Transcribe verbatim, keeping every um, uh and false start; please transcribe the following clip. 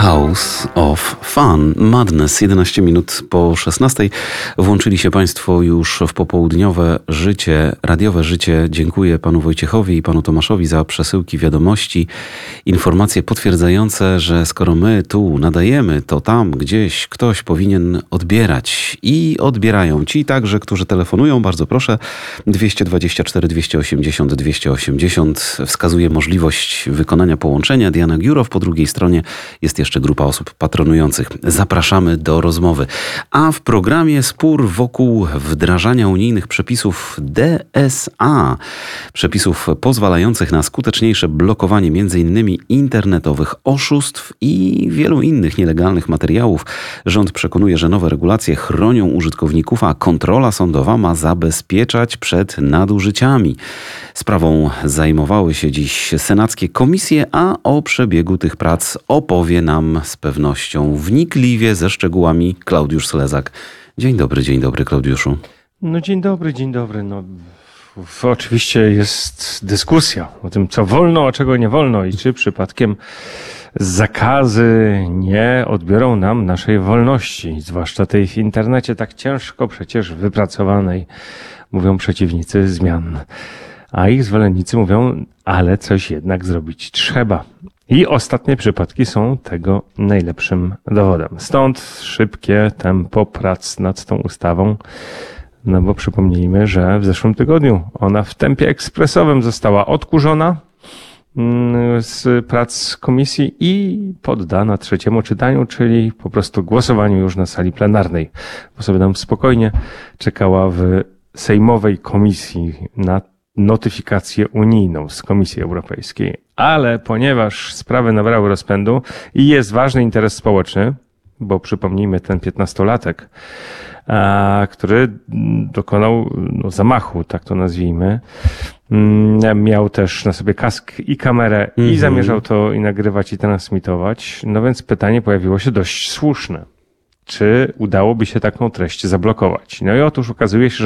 House of Fun, Madness, jedenaście minut po szesnastej. Włączyli się Państwo już w popołudniowe życie, radiowe życie. Dziękuję Panu Wojciechowi i Panu Tomaszowi za przesyłki wiadomości, informacje potwierdzające, że skoro my tu nadajemy, to tam gdzieś ktoś powinien odbierać. I odbierają ci także, którzy telefonują. Bardzo proszę, dwieście dwadzieścia cztery dwieście osiemdziesiąt dwieście osiemdziesiąt wskazuje możliwość wykonania połączenia. Diana Giurow, po drugiej stronie jest jeszcze grupa osób patronujących. Zapraszamy do rozmowy. A w programie spór wokół wdrażania unijnych przepisów D S A. Przepisów pozwalających na skuteczniejsze blokowanie między innymi internetowych oszustw i wielu innych nielegalnych materiałów. Rząd przekonuje, że nowe regulacje chronią użytkowników, a kontrola sądowa ma zabezpieczać przed nadużyciami. Sprawą zajmowały się dziś senackie komisje, a o przebiegu tych prac opowie nam z pewnością wnikliwie, ze szczegółami Klaudiusz Slezak. Dzień dobry, dzień dobry, Klaudiuszu. No dzień dobry, dzień dobry. No, w, oczywiście jest dyskusja o tym, co wolno, a czego nie wolno i czy przypadkiem zakazy nie odbiorą nam naszej wolności, zwłaszcza tej w internecie tak ciężko przecież wypracowanej, mówią przeciwnicy zmian. A ich zwolennicy mówią, ale coś jednak zrobić trzeba. I ostatnie przypadki są tego najlepszym dowodem. Stąd szybkie tempo prac nad tą ustawą, no bo przypomnijmy, że w zeszłym tygodniu ona w tempie ekspresowym została odkurzona z prac komisji i poddana trzeciemu czytaniu, czyli po prostu głosowaniu już na sali plenarnej, bo sobie tam spokojnie czekała w sejmowej komisji na notyfikację unijną z Komisji Europejskiej. Ale ponieważ sprawy nabrały rozpędu i jest ważny interes społeczny, bo przypomnijmy ten piętnastolatek, a, który dokonał no, zamachu, tak to nazwijmy, miał też na sobie kask i kamerę mm-hmm. i zamierzał to i nagrywać i transmitować. No więc pytanie pojawiło się dość słuszne. Czy udałoby się taką treść zablokować? No i otóż okazuje się, że